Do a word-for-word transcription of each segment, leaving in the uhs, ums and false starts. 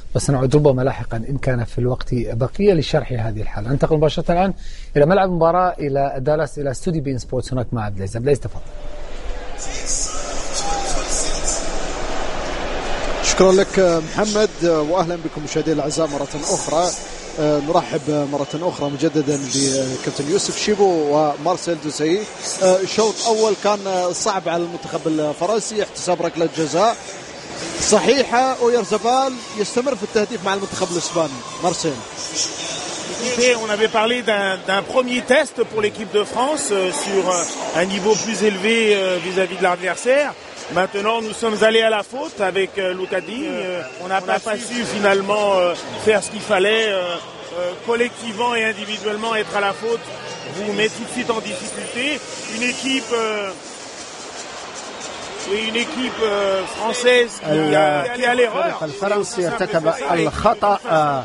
وسنعود ربما لاحقا إن كان في الوقت بقية لشرح هذه الحالة. ننتقل مباشرة الآن إلى ملعب المباراة إلى دالاس إلى استوديو بين سبورتس هناك مع عبد العزيز. عبد العزيز تفضل. شكرا لك محمد، وأهلا بكم مشاهدينا الأعزاء مرة أخرى. نرحب مرة أخرى مجددا بكابتن يوسف شيبو ومارسيل دوسي. الشوط أول كان صعب على المنتخب الفرنسي، احتساب ركلة جزاء صحيحة، ويرزبال يستمر في التهديف مع المنتخب الإسباني. مارسيل. On avait parlé d'un, d'un premier test pour l'équipe de France euh, sur un niveau plus élevé euh, vis-à-vis de l'adversaire. Maintenant, nous sommes allés à la faute avec euh, Lucas Digne. Euh, on n'a pas, pas su finalement euh, faire ce qu'il fallait. Euh, euh, collectivement et individuellement, être à la faute vous met tout de suite en difficulté. Une équipe... Euh, une équipe française qui a l'erreur. الفرنسي ارتكب الخطأ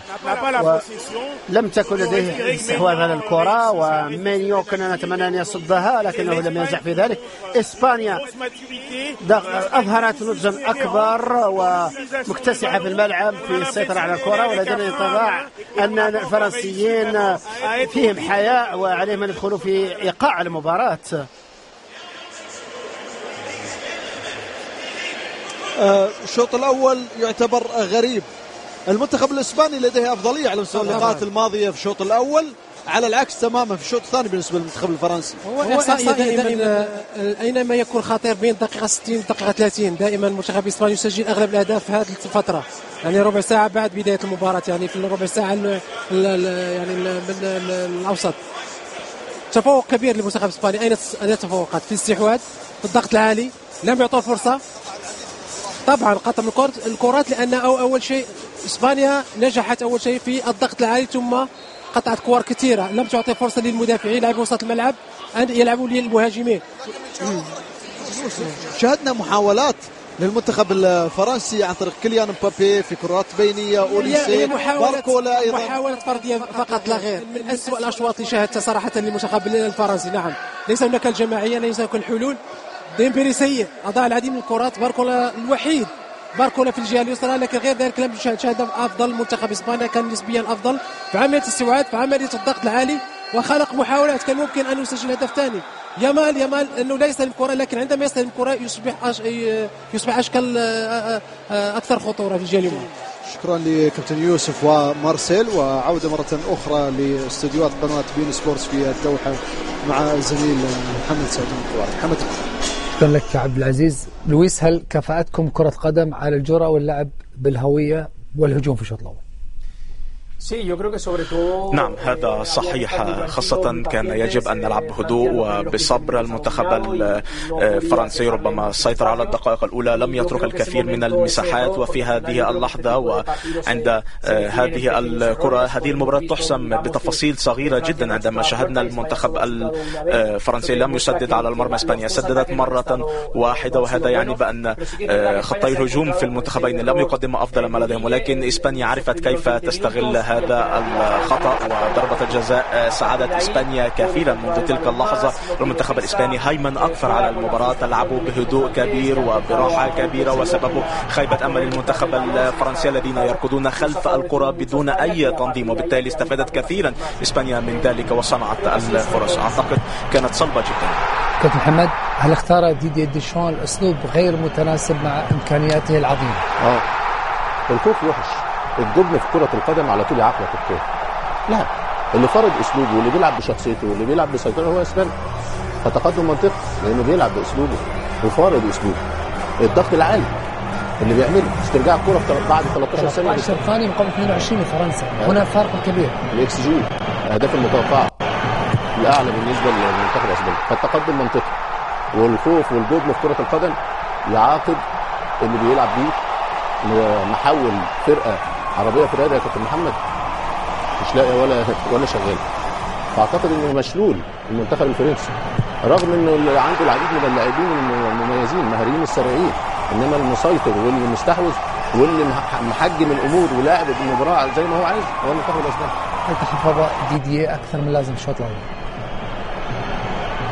ولم تكن لديه استحواذ على الكرة، ومانيو كنا نتمنى أن يصدها لكنه لم ينجح في ذلك. إسبانيا أظهرت نضجا أكبر ومكتسعة في الملعب في السيطرة على الكرة، ولدينا انطباع أن الفرنسيين فيهم حياء وعليهم أن يدخلوا في إيقاع المباراة. الشوط الأول يعتبر غريب. المنتخب الإسباني لديه أفضلية على مستوى اللقاءات الماضية في الشوط الأول، على العكس تماما في الشوط الثاني بالنسبة للمنتخب الفرنسي. هو إحصائية دائما, دائما أينما يكون خطير بين دقيقة ستين ودقيقة ثلاثين دائما المنتخب الإسباني يسجل أغلب الأهداف في هذه الفترة، يعني ربع ساعة بعد بداية المباراة، يعني في الربع ساعة ال ال يعني ال الأوسط. تفوق كبير للمنتخب الإسباني. أين أين تفوقت؟ في الاستحواذ، في الضغط العالي، لم يعطوا فرصة. طبعا قطم الكرات لأن أول شيء إسبانيا نجحت أول شيء في الضغط العالي، ثم قطعت كور كثيرة، لم تعطي فرصة للمدافعين لاعبي وسط الملعب أن يلعبوا للمهاجمين. شاهدنا محاولات للمنتخب الفرنسي عن طريق كيليان مبابي في كرات بينية، أوليسي، باركولا أيضا. محاولة فردية فقط لا غير، من أسوأ الأشواط اللي شاهدتها صراحة للمنتخب الفرنسي. نعم، ليس هناك الجماعية، ليس هناك الحلول. ديمبيلي سيء، أضاع العديد من الكرات. باركولا الوحيد، باركولا في الجهة اليسرى، لكن غير ذلك لم يشاهد أفضل. منتخب إسبانيا كان نسبيا أفضل في عملية الاستيعاب، في عملية الضغط العالي، وخلق محاولات كان ممكن أن يسجل هدف ثاني. يامال يامال أنه لا يستلم الكرة، لكن عندما يستلم الكرة يصبح أش... يصبح أشكال أكثر خطورة في الجهة اليمنى. شكرا لكابتن يوسف ومارسيل، وعودة مرة أخرى لاستديوهات قناة بين سبورتس في الدوحة مع الزميل محمد سعد المطوار. محمد. شكرا لك عبد العزيز. لويس، هل كفأتكم كرة قدم على الجرأة واللعب بالهوية والهجوم في الشوط الأول؟ نعم، هذا صحيح، خاصة كان يجب أن نلعب بهدوء وبصبر. المنتخب الفرنسي ربما سيطر على الدقائق الأولى، لم يترك الكثير من المساحات، وفي هذه اللحظة وعند هذه الكرة هذه المباراة تحسم بتفاصيل صغيرة جدا. عندما شاهدنا المنتخب الفرنسي لم يسدد على المرمى، إسبانيا سددت مرة واحدة، وهذا يعني بأن خطي الهجوم في المنتخبين لم يقدموا أفضل ما لديهم، ولكن إسبانيا عرفت كيف تستغل هذا الخطأ، وضربة الجزاء ساعدت إسبانيا كثيرا منذ تلك اللحظة. المنتخب الإسباني هيمن أكثر على المباراة، لعبوا بهدوء كبير وبراحة كبيرة، وسببوا خيبة أمل المنتخب الفرنسي الذين يركضون خلف الكرة بدون أي تنظيم، وبالتالي استفادت كثيرا إسبانيا من ذلك وصنعت الفرص. أعتقد كانت صلبة جدا. كابتن محمد، هل اختار ديدي ديشان الأسلوب غير متناسب مع إمكانياته العظيمة؟ آه الخوف وحش، الجبن في كرة القدم على طول عقلك الكورة. لا، اللي فرض اسلوبه واللي بيلعب بشخصيته واللي بيلعب بسيطرة هو اسبانيا. فتقدم منطقي لانه بيلعب باسلوبه وفارض اسلوبه. الضغط العالي اللي بيعمله استرجاع الكرة بعد ثلاثة عشر ثانية، ثلاثة عشر ثانية مقابل اثنين وعشرين لفرنسا. هنا فرق كبير. الاكس جي، الاهداف المتوقعة الاعلى بالنسبة للمنتخب الاسباني. فالتقدم منطقي، والخوف والجبن في كرة القدم يعاقب اللي بيلعب بيه. محول فرقة عربية في الرياضة يا كابتن محمد مش لاقي ولا ولا شغال. فاعتقد انه مشلول المنتخب الفرنسي، رغم انه عنده العديد من اللاعبين المميزين المهاريين السريعين، انما المسيطر واللي مستحوذ واللي محجم الامور ولاعب المباراة زي ما هو عايز هو المنتخب الاسباني. هل تحفظ ديدييه اكثر من لازم الشوط الاول؟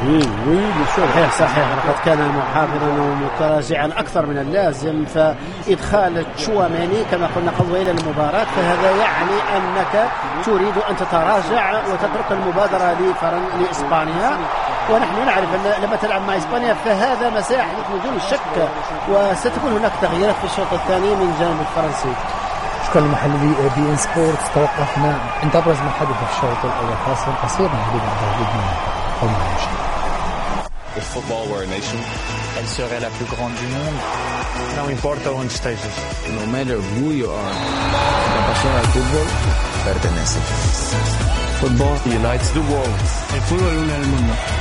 صحيح صحيح لقد كان محافظا ومتراجعا أكثر من اللازم، فإدخال تشواميني كما قلنا قبل إلى المباراة فهذا يعني أنك تريد أن تتراجع وتترك المبادرة لفرن لإسبانيا، ونحن نعرف أن لما تلعب مع إسبانيا فهذا مساحة بدون الشك، وستكون هناك تغييرات في الشوط الثاني من جانب الفرنسي. شكرا لمحللي بي إن سبورت. توقفنا عند أبرز ما حدث في الشوط الأول. فاصل قصير نعود بعد If football were a nation, elle serait la plus grande du monde. Não importa onde estejas. No matter who you are, la pasión al fútbol pertenece. Football unites the world. El fútbol une al mundo.